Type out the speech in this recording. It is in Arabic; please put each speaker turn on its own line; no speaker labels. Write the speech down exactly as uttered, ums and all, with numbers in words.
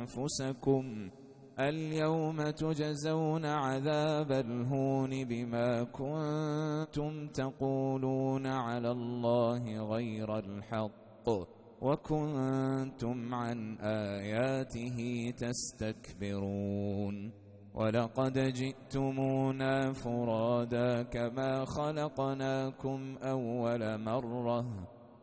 أنفسكم اليوم تجزون عذاب الهون بما كنتم تقولون على الله غير الحق وكنتم عن آياته تستكبرون ولقد جئتمونا فرادا كما خلقناكم أول مرة